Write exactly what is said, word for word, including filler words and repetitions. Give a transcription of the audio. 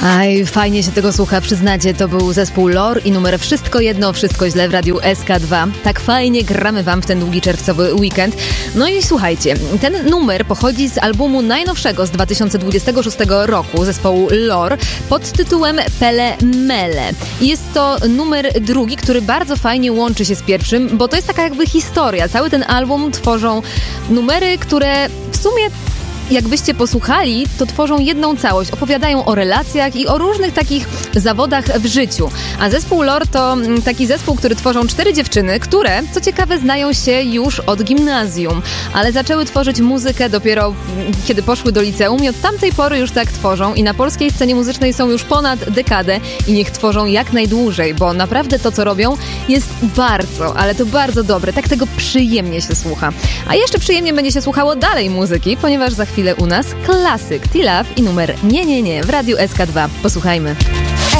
Aj, fajnie się tego słucha, przyznacie, to był zespół Lor i numer Wszystko jedno, wszystko źle w radiu S K dwa. Tak fajnie gramy wam w ten długi czerwcowy weekend. No i słuchajcie, ten numer pochodzi z albumu najnowszego z dwa tysiące dwudziestego szóstego roku zespołu Lor pod tytułem Pele Mele. I jest to numer drugi, który bardzo fajnie łączy się z pierwszym, bo to jest taka jakby historia. Cały ten album tworzą numery, które w sumie jakbyście posłuchali, to tworzą jedną całość. Opowiadają o relacjach i o różnych takich zawodach w życiu. A zespół Lor to taki zespół, który tworzą cztery dziewczyny, które, co ciekawe, znają się już od gimnazjum, ale zaczęły tworzyć muzykę dopiero kiedy poszły do liceum i od tamtej pory już tak tworzą i na polskiej scenie muzycznej są już ponad dekadę i niech tworzą jak najdłużej, bo naprawdę to, co robią, jest bardzo, ale to bardzo dobre. Tak tego przyjemnie się słucha. A jeszcze przyjemnie będzie się słuchało dalej muzyki, ponieważ za chwilę u nas klasyk T-Love i numer Nie, nie, nie w radiu S K dwa. Posłuchajmy.